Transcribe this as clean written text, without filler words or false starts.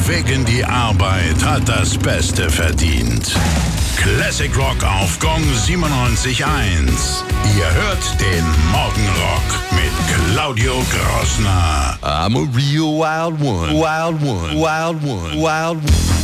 wegen die Arbeit hat das Beste verdient. Classic Rock auf Gong 97.1. Ihr hört den Morgenrock mit Claudio Grossner. I'm a real wild one, wild one, wild one, wild one.